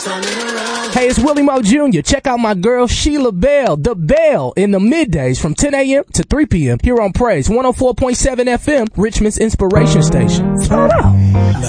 Hey, it's Willie Mo Jr. Check out my girl Sheila Bell, The Bell, in the middays from 10 a.m. to 3 p.m. here on Praise 104.7 FM, Richmond's Inspiration Station. Turn up.